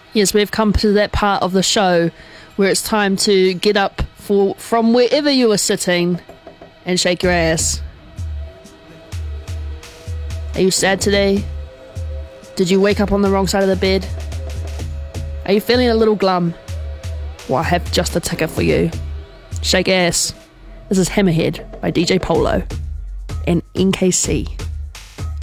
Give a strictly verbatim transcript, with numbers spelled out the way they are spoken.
Yes, we've come to that part of the show where it's time to get up for, from wherever you are sitting and shake your ass. Are you sad today? Did you wake up on the wrong side of the bed? Are you feeling a little glum? Well, I have just a ticket for you. Shake ass. This is Hammerhead by D J Polo and N K C.